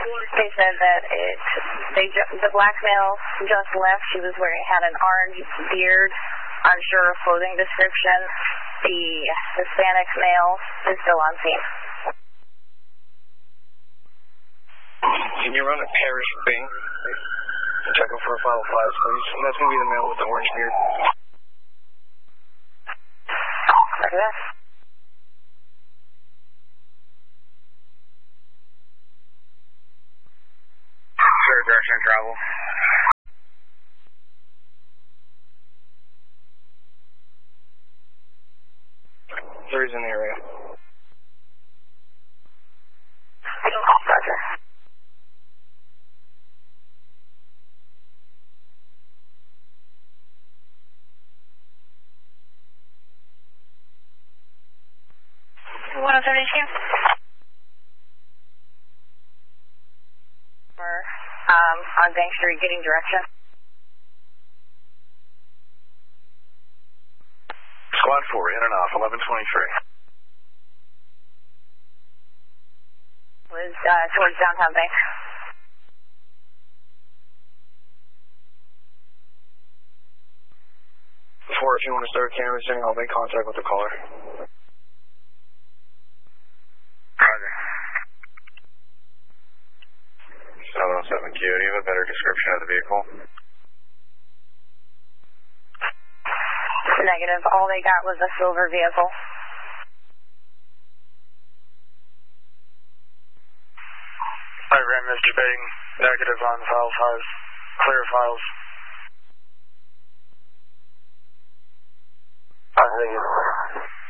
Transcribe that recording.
They said that the black male just left. She had an orange beard, unsure of clothing description. The Hispanic male is still on scene. Can you run a parish Bing? Check him for a file 5, please. That's going to be the male with the orange beard. Roger that. Sure, direction and travel. He's in the area. Roger. On Bank Street, getting direction. Squad 4, in and off, 1123. Was towards downtown Bank. Before, if you want to start canvassing, I'll make contact with the caller. Roger. 707Q, do you have a better description of the vehicle? Negative. All they got was a silver vehicle. I ran Mr. Bing. Negative on file 5. Clear files. I think it's